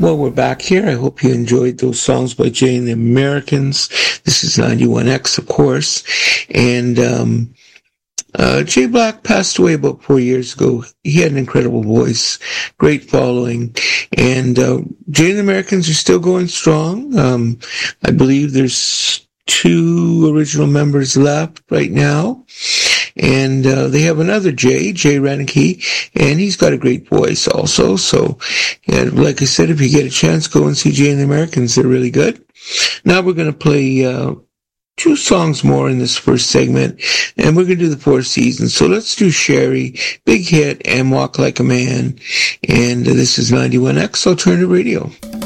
Well, we're back here. I hope you enjoyed those songs by Jay and the Americans. This is 91X, of course. And Jay Black passed away about 4 years ago. He had an incredible voice, great following. And Jay and the Americans are still going strong. I believe there's 2 original members left right now. And they have another Jay Renicky, and he's got a great voice also. So, yeah, like I said, if you get a chance, go and see Jay and the Americans. They're really good. Now we're going to play 2 songs more in this first segment, and we're going to do the 4 seasons. So let's do Sherry, big hit, and Walk Like a Man. And this is 91X Alternative Radio.